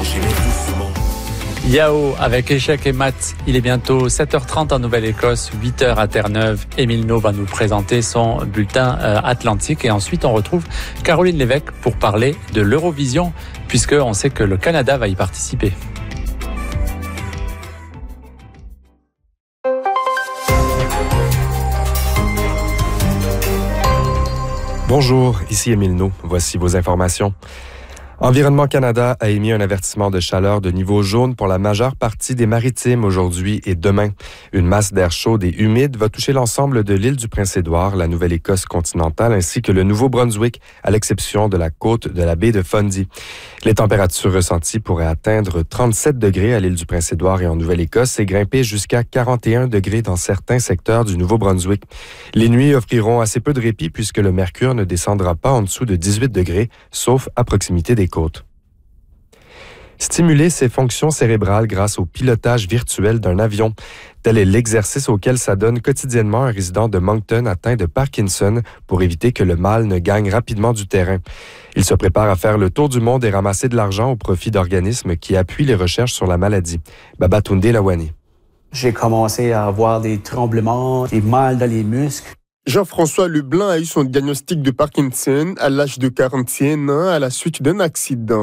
j'y vais doucement. Yao avec Échec et Maths. Il est bientôt 7h30 en Nouvelle-Écosse, 8h à Terre-Neuve. Émile No va nous présenter son bulletin atlantique et ensuite on retrouve Caroline Lévesque pour parler de l'Eurovision puisqu'on sait que le Canada va y participer. Bonjour, ici Émile No. Voici vos informations. Environnement Canada a émis un avertissement de chaleur de niveau jaune pour la majeure partie des maritimes aujourd'hui et demain. Une masse d'air chaude et humide va toucher l'ensemble de l'île du Prince-Édouard, la Nouvelle-Écosse continentale ainsi que le Nouveau-Brunswick, à l'exception de la côte de la baie de Fundy. Les températures ressenties pourraient atteindre 37 degrés à l'île du Prince-Édouard et en Nouvelle-Écosse et grimper jusqu'à 41 degrés dans certains secteurs du Nouveau-Brunswick. Les nuits offriront assez peu de répit puisque le mercure ne descendra pas en dessous de 18 degrés, sauf à proximité des côtes. Stimuler ses fonctions cérébrales grâce au pilotage virtuel d'un avion. Tel est l'exercice auquel s'adonne quotidiennement un résident de Moncton atteint de Parkinson pour éviter que le mal ne gagne rapidement du terrain. Il se prépare à faire le tour du monde et ramasser de l'argent au profit d'organismes qui appuient les recherches sur la maladie. Babatunde Lawani. J'ai commencé à avoir des tremblements, des mal dans les muscles. Jean-François Leblanc a eu son diagnostic de Parkinson à l'âge de 41 ans à la suite d'un accident.